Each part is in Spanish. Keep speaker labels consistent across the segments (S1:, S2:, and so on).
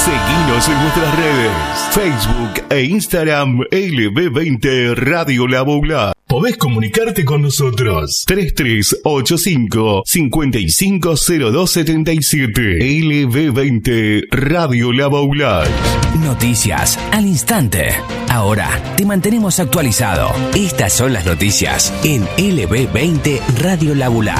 S1: Seguinos en nuestras redes, Facebook e Instagram, LB20 Radio La Boulá. Podés comunicarte con nosotros. 3385-550277. LB20 Radio La Boulá.
S2: Noticias al instante. Ahora te mantenemos actualizado. Estas son las noticias en LB20 Radio La Boulá.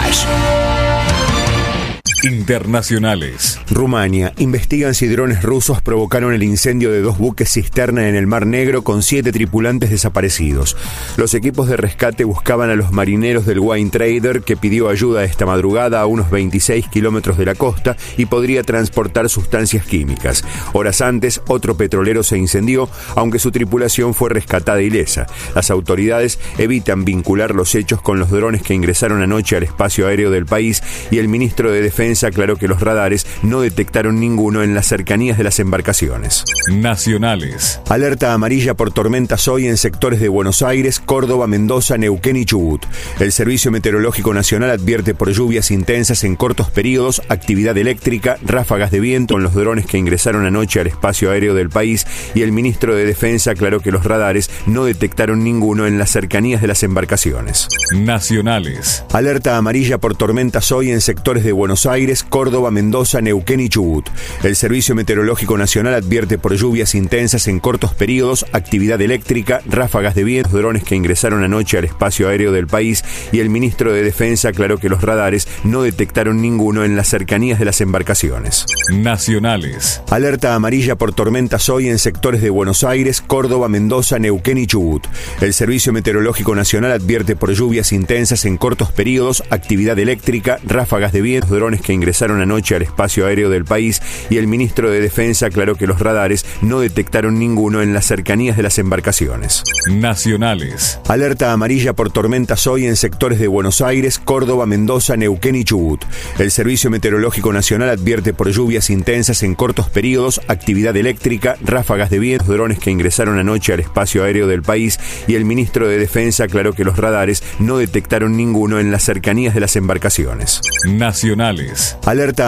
S3: Internacionales.
S4: Rumania. Investigan si drones rusos provocaron el incendio de 2 buques cisterna en el Mar Negro con 7 tripulantes desaparecidos. Los equipos de rescate buscaban a los marineros del Wine Trader, que pidió ayuda esta madrugada a unos 26 kilómetros de la costa y podría transportar sustancias químicas. Horas antes, otro petrolero se incendió, aunque su tripulación fue rescatada ilesa. Las autoridades evitan vincular los hechos con los drones que ingresaron anoche al espacio aéreo del país, y el ministro de Defensa aclaró que los radares no detectaron ninguno en las cercanías de las embarcaciones.
S3: Nacionales.
S4: Alerta amarilla por tormentas hoy en sectores de Buenos Aires, Córdoba, Mendoza, Neuquén y Chubut. El Servicio Meteorológico Nacional advierte por lluvias intensas en cortos periodos, actividad eléctrica, ráfagas de viento con los drones que ingresaron anoche al espacio aéreo del país, y el ministro de Defensa aclaró que los radares no detectaron ninguno en las cercanías de las embarcaciones.
S3: Nacionales.
S4: Alerta amarilla por tormentas hoy en sectores de Buenos Aires, Córdoba, Mendoza, Neuquén y Chubut. El Servicio Meteorológico Nacional advierte por lluvias intensas en cortos periodos, actividad eléctrica, ráfagas de viento, drones que ingresaron anoche al espacio aéreo del país, y el ministro de Defensa aclaró que los radares no detectaron ninguno en las cercanías de las embarcaciones.
S3: Nacionales.
S4: Alerta amarilla por tormentas hoy en sectores de Buenos Aires, Córdoba, Mendoza, Neuquén y Chubut. El Servicio Meteorológico Nacional advierte por lluvias intensas en cortos periodos, actividad eléctrica, ráfagas de viento, drones que ingresaron anoche al espacio aéreo del país, y el ministro de Defensa aclaró que los radares no detectaron ninguno en las cercanías de las embarcaciones.
S3: Nacionales.
S4: Alerta amarilla por tormentas hoy en sectores de Buenos Aires, Córdoba, Mendoza, Neuquén y Chubut. El Servicio Meteorológico Nacional advierte por lluvias intensas en cortos periodos, actividad eléctrica, ráfagas de viento, drones que ingresaron anoche al espacio aéreo del país, y el ministro de Defensa aclaró que los radares no detectaron ninguno en las cercanías de las embarcaciones.
S3: Nacionales.
S4: Alerta